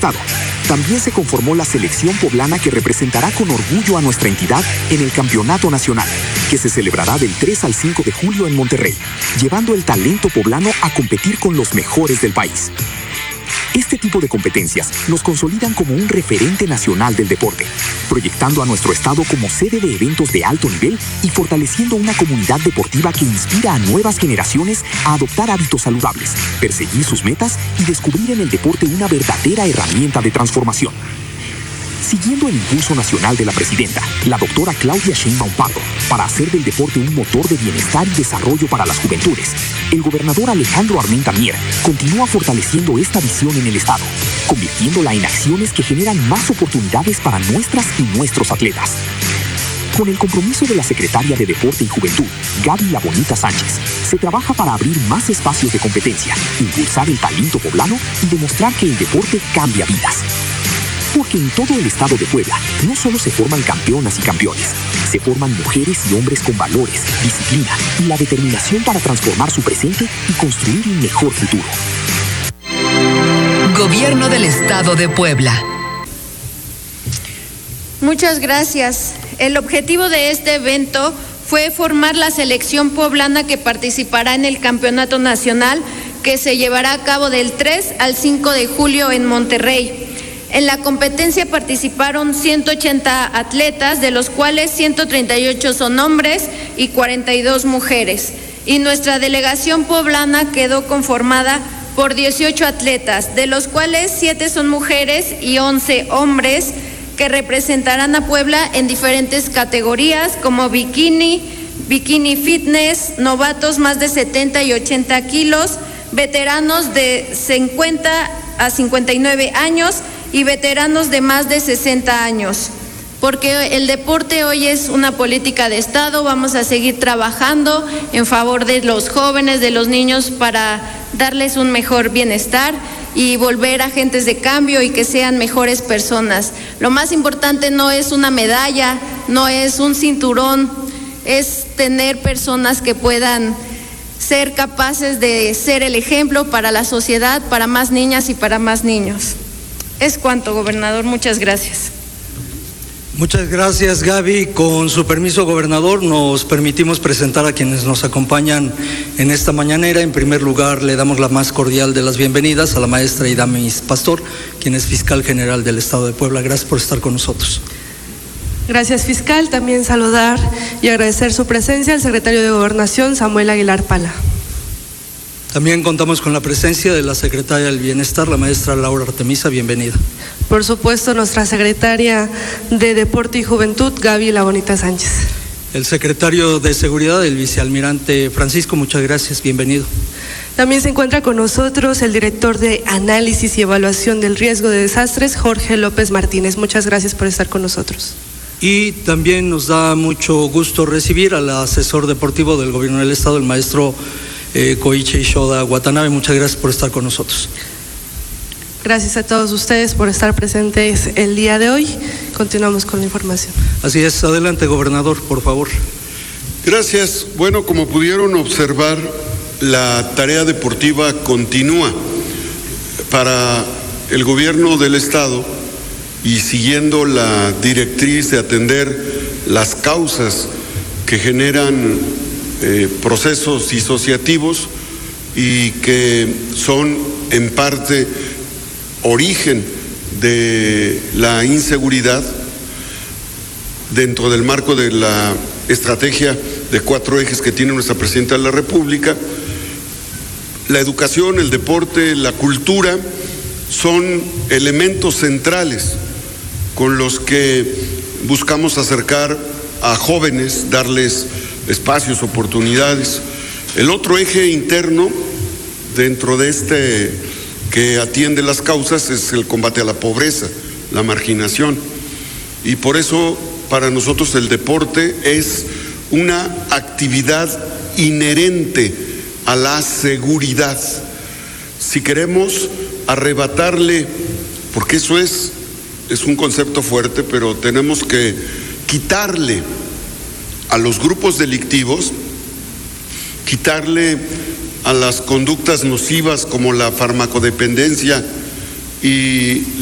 estado. También se conformó la selección poblana que representará con orgullo a nuestra entidad en el Campeonato Nacional, que se celebrará del 3 al 5 de julio en Monterrey, llevando el talento poblano a competir con los mejores del país. Este tipo de competencias nos consolidan como un referente nacional del deporte, proyectando a nuestro estado como sede de eventos de alto nivel y fortaleciendo una comunidad deportiva que inspira a nuevas generaciones a adoptar hábitos saludables, perseguir sus metas y descubrir en el deporte una verdadera herramienta de transformación. Siguiendo el impulso nacional de la presidenta, la doctora Claudia Sheinbaum Pardo, para hacer del deporte un motor de bienestar y desarrollo para las juventudes, el gobernador Alejandro Armenta Mier continúa fortaleciendo esta visión en el estado, convirtiéndola en acciones que generan más oportunidades para nuestras y nuestros atletas. Con el compromiso de la secretaria de Deporte y Juventud, Gaby La Bonita Sánchez, se trabaja para abrir más espacios de competencia, impulsar el talento poblano y demostrar que el deporte cambia vidas. Porque en todo el estado de Puebla no solo se forman campeonas y campeones, se forman mujeres y hombres con valores, disciplina y la determinación para transformar su presente y construir un mejor futuro. Gobierno del Estado de Puebla. Muchas gracias. El objetivo de este evento fue formar la selección poblana que participará en el Campeonato Nacional que se llevará a cabo del 3 al 5 de julio en Monterrey. En la competencia participaron 180 atletas, de los cuales 138 son hombres y 42 mujeres. Y nuestra delegación poblana quedó conformada por 18 atletas, de los cuales 7 son mujeres y 11 hombres, que representarán a Puebla en diferentes categorías como bikini fitness, novatos más de 70 y 80 kilos, veteranos de 50 a 59 años y veteranos de más de 60 años. Porque el deporte hoy es una política de Estado, vamos a seguir trabajando en favor de los jóvenes, de los niños, para darles un mejor bienestar y volver agentes de cambio y que sean mejores personas. Lo más importante no es una medalla, no es un cinturón, es tener personas que puedan ser capaces de ser el ejemplo para la sociedad, para más niñas y para más niños. Es cuanto, gobernador. Muchas gracias. Muchas gracias, Gaby. Con su permiso, gobernador, nos permitimos presentar a quienes nos acompañan en esta mañanera. En primer lugar, le damos la más cordial de las bienvenidas a la maestra Idamis Pastor, quien es fiscal general del Estado de Puebla. Gracias por estar con nosotros. Gracias, fiscal. También saludar y agradecer su presencia al secretario de Gobernación, Samuel Aguilar Pala. También contamos con la presencia de la secretaria del Bienestar, la maestra Laura Artemisa. Bienvenida. Por supuesto, nuestra secretaria de Deporte y Juventud, Gaby La Bonita Sánchez. El secretario de Seguridad, el vicealmirante Francisco, muchas gracias, bienvenido. También se encuentra con nosotros el director de Análisis y Evaluación del Riesgo de Desastres, Jorge López Martínez. Muchas gracias por estar con nosotros. Y también nos da mucho gusto recibir al asesor deportivo del Gobierno del Estado, el maestro Koichi Ishoda Watanabe. Muchas gracias por estar con nosotros. Gracias a todos ustedes por estar presentes el día de hoy. Continuamos con la información. Así es, adelante, gobernador, por favor. Gracias. Bueno, como pudieron observar, la tarea deportiva continúa para el gobierno del Estado y siguiendo la directriz de atender las causas que generan procesos disociativos y que son en parte origen de la inseguridad dentro del marco de la estrategia de 4 ejes que tiene nuestra presidenta de la República. La educación, el deporte, la cultura son elementos centrales con los que buscamos acercar a jóvenes, darles espacios, oportunidades. El otro eje interno dentro de este que atiende las causas es el combate a la pobreza, la marginación. Y por eso para nosotros el deporte es una actividad inherente a la seguridad. Si queremos arrebatarle, porque eso es un concepto fuerte, pero tenemos que quitarle a los grupos delictivos, quitarle a las conductas nocivas como la farmacodependencia y